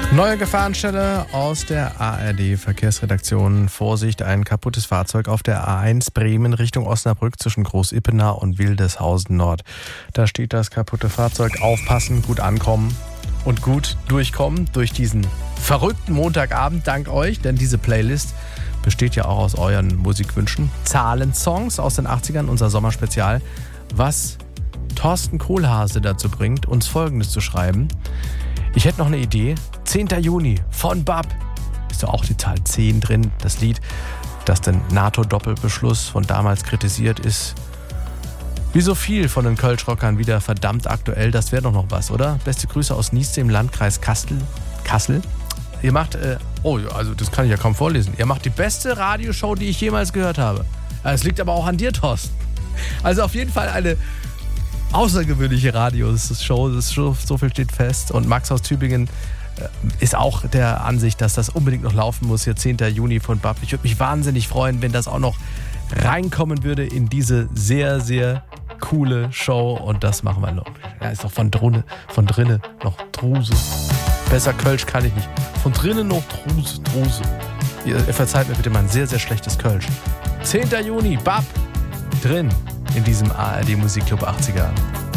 Neue Gefahrenstelle aus der ARD-Verkehrsredaktion. Vorsicht, ein kaputtes Fahrzeug auf der A1 Bremen Richtung Osnabrück zwischen Groß-Ippenau und Wildeshausen Nord. Da steht das kaputte Fahrzeug. Aufpassen, gut ankommen und gut durchkommen durch diesen verrückten Montagabend dank euch, denn diese Playlist besteht ja auch aus euren Musikwünschen. Zahlensongs aus den 80ern, unser Sommerspezial. Was Thorsten Kohlhase dazu bringt, uns Folgendes zu schreiben. Ich hätte noch eine Idee. 10. Juni von BAP. Ist doch auch die Zahl 10 drin. Das Lied, das den NATO-Doppelbeschluss von damals kritisiert, ist wie so viel von den Kölsch-Rockern wieder verdammt aktuell. Das wäre doch noch was, oder? Beste Grüße aus Nieste im Landkreis Kassel. Ihr macht, also das kann ich ja kaum vorlesen. Ihr macht die beste Radioshow, die ich jemals gehört habe. Es liegt aber auch an dir, Thorsten. Also auf jeden Fall eine außergewöhnliche Radioshow, so viel steht fest. Und Max aus Tübingen ist auch der Ansicht, dass das unbedingt noch laufen muss, hier 10. Juni von BAP. Ich würde mich wahnsinnig freuen, wenn das auch noch reinkommen würde in diese sehr, sehr coole Show. Und das machen wir noch. Ja, ist doch von drinnen noch Druse. Besser Kölsch kann ich nicht. Von drinnen noch Druse. Ihr verzeiht mir bitte mein sehr, sehr schlechtes Kölsch. 10. Juni, BAP, drin in diesem ARD Musikclub 80er.